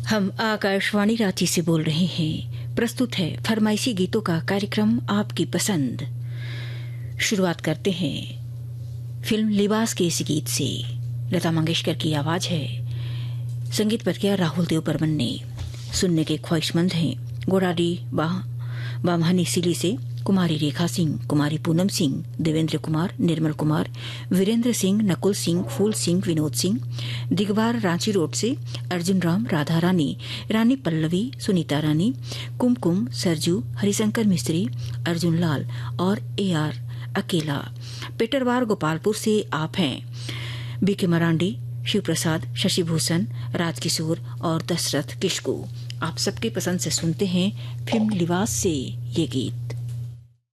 हम आकाशवाणी रांची से बोल रहे हैं। प्रस्तुत है फरमाइशी गीतों का कार्यक्रम आपकी पसंद। शुरुआत करते हैं फिल्म लिबास के इस गीत से। लता मंगेशकर की आवाज है, संगीत पर किया राहुल देव बर्मन ने। सुनने के ख्वाहिशमंद हैं गोडाडी बामहनी सिली से कुमारी रेखा सिंह, कुमारी पूनम सिंह, देवेंद्र कुमार, निर्मल कुमार, वीरेंद्र सिंह, नकुल सिंह, फूल सिंह, विनोद सिंह, दिगवार रांची रोड से अर्जुन राम, राधा रानी, रानी पल्लवी, सुनीता रानी, कुमकुम, सरजू, हरिशंकर मिस्त्री, अर्जुन लाल और AR अकेला। पेटरवार गोपालपुर से आप हैं BK मरांडी, शिव प्रसाद, शशि भूषण, राजकिशोर और दशरथ किशकू। आप सबकी पसंद से सुनते हैं फिल्म लिबास से ये गीत।